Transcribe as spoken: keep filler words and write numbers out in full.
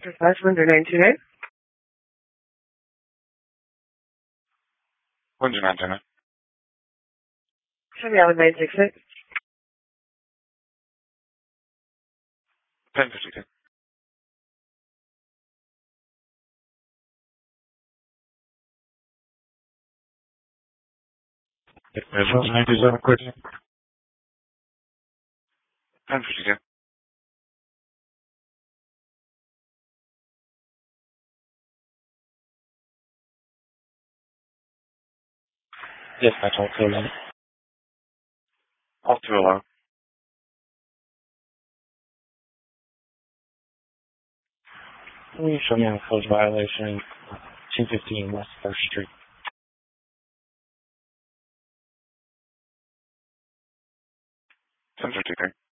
Dispatch one zero nine two nine. one zero nine two nine. Show me out nine six six. ten fifty-two. Dispatch ninety-seven, quick. ten fifty-two. Dispatch all two eleven. All two eleven. Will you show me a code violation, two fifteen West First Street? ten fifty-three.